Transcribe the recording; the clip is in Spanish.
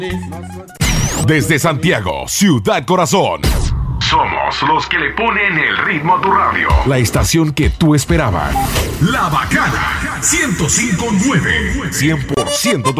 Desde Santiago, Ciudad Corazón. Somos los que le ponen el ritmo a tu radio. La estación que tú esperabas. La Bacana 105.9. 100%